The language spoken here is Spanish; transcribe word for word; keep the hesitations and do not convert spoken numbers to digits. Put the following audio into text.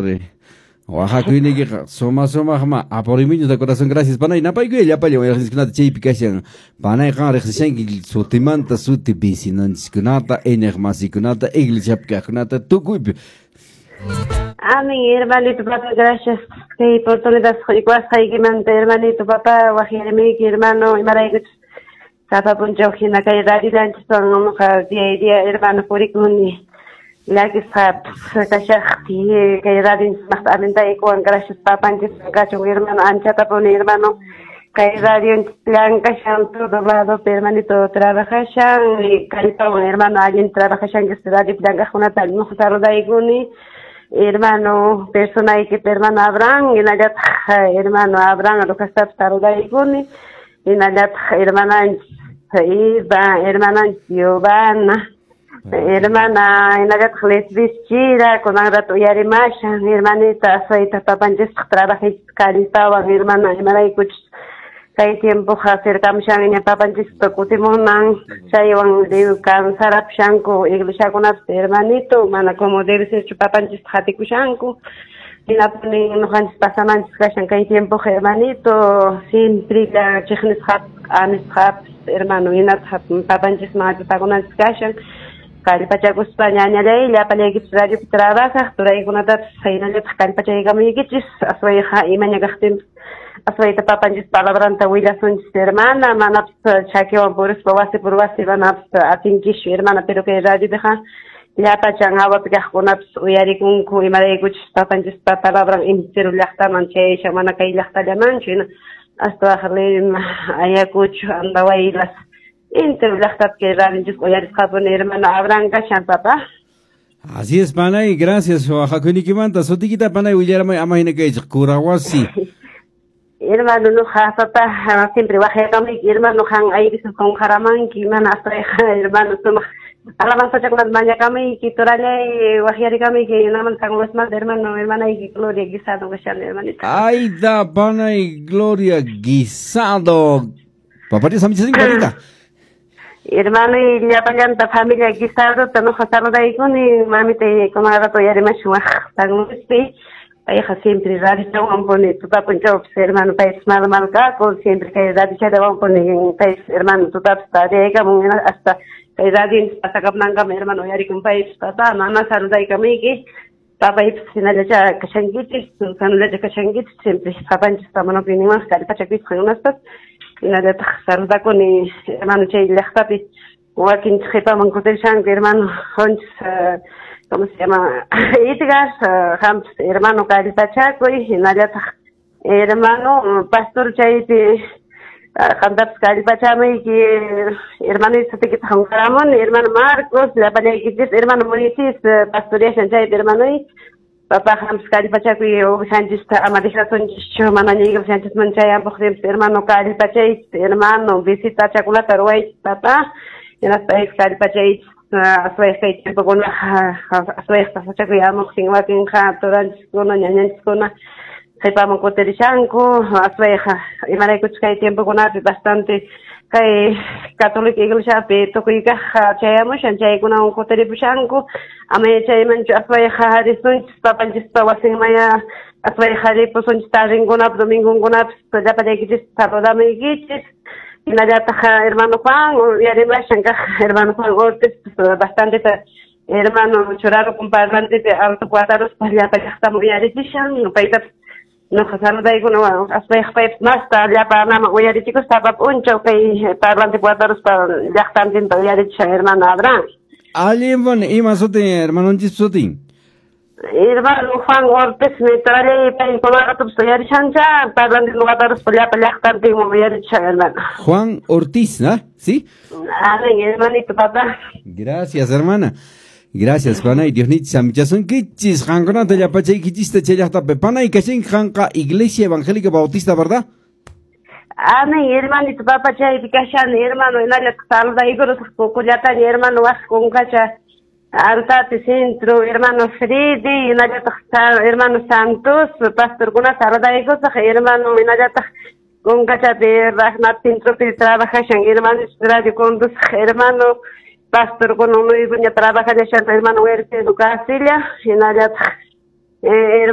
Oaxaca que soma soma jama aporimiños de corazón gracias panay napay que ya pali voy a discutir chip kashan panay kan rexisan que su timanta su tibisi non diskunata enermasikunata iglesia pkakunata tukuip. A mi hermanito papá, gracias que oportunidad igual que mante hermanito papá, guajirme que hermano y maravilloso. Tapa puncho hina kay radio lanch son no ka dia dia hermano purikuni. La que está kashakti kay radio mahtamenta iko ang gracias papa antes kacho hermano ancha tapa un hermano kay radio lang kashan todo lado hermanito trabaja shan y kay pa un hermano alguien trabaja shan que radio blanca una tal no saluda iguni. Hermano persona y que hermano Abraham y nada hermano Abraham lo que está saluda iguni. Y nada hermana Iba, hermana Giovanna, hermana nada lesbichira con agrato yari masha, hermanita soita papanjes trabaja calitawa, hermana hermana ikuch kay tiempo hacer kamshan ni papanjes tokutimunan sayon de cansar apshanko iglesia con hermanito mana como debe ser papanjes hatikushanko. Y la ponen los años pasaman kashan kay tiempo hermanito siempre la chechnes hat anes hat hermano y nat hat papanjes ma pagonan kashan kali pacha España nyale la pale git radio trabaja turai kunata saina le kali pacha gami gitis aswai ha imanya gahtim aswai ta papanjes palabranta wila son hermana mana chake wa boris bawase burwase bana atinkish hermana pero que radio deja ya pachang awat gahkunap uyari kung ku imaray kuch papanjes pa palabrang imtiru lakta man chay siya mana kay lakta laman china hasta akhlin ayakuch andaway las imtiru lakta que rarinjus uyari kapon hermano Abraham kashan papa. Así es, panay, gracias. Oaxaca ni kimanta sotikita panay uyarama amahina kay kurawasi. Hermano no ha papa siempre baje kami hermano hang ay bisu kong haraman kimana hasta hermano suma alaban saja kuat banyak kami kita rale wahyari kami ke naman sang wasma hermano hermana y Gloria Guisado kashan hermanita. Ay da panay Gloria Guisado. Papati sami sing karita. Hermano y ya paganta familia Guisado tano hasaro dai kuni mami te como ahora to yari maswa tango spi ay ha siempre radi to ampone tu pa puncho hermano pais mal mal ka ko siempre que radi chada ampone pais hermano tu tap sta de kamu hasta kay radio hasta kapnang kami hermano yari kung pais pata mama saluday kami ki papa ips sinala cha kashangitis sanala cha kashangitis siempre papa está mano pinimas kali pachakis khunas pat inada saluda ko ni hermano chay lehtapi wakin khipa man kotel shan hermano hons ¿cómo se llama? Itgas hams hermano kali pachaco y inada hermano pastor chay Kandaps kali pachame que hermano este que Ramón, hermano Marcos, la pareja que hermano Monitis, pastoría Sánchez, hermano y papá Hams kali pachaco y Sánchez amadija son mananigo Sánchez manchaya por hermano kali pachay, hermano visita chocolate ruay papá, en las parejas kali pachay a su vez que tiempo con a su vez pachaco y amo sin wakin ha todas con ñañan con sepa mo coterishanco asveja y mara que hay tiempo con arte bastante que católica iglesia pe to que ha chayamos en chay con un coterishanco ame chay man asveja risun papanjis pa wasing maya asveja de poson staring con ab domingo con ab ya para que está toda me gitis y nada ta hermano Juan y además hermano Juan Ortiz bastante hermano choraro compadre de alto cuadros para ya para estamos ya decisión no paita no kasano dai ko no aspek pep nasta ya pa nama uyari chicos tapa uncho kay parlante cuadros para yaktan din to yari cha hermano Abraham. Alguien bon ima sotin hermano sotin. Hermano Juan Ortiz me trae pa incomoda tu yari chancha parlante cuadros para ya yaktan din mo yari cha hermano. Juan Ortiz, ¿no? ¿Sí? Ah, hermanito papá. Gracias, hermana. Gracias, panay. Dios ni samchason kichis hankona te ya pachay kichista chayakta pe panay kashin hanka Iglesia Evangélica Bautista, ¿verdad? Ah, mi hermanito papá chay pikashan hermano en la salda igros kokullata hermano was con cacha alta centro hermano Fridi en la hermano Santos pastor kuna salda igros hermano en la con cacha de Rahmat centro que trabaja en hermano radio condus hermano pastor con uno y punya trabaja de hermano Huerta Educación y nada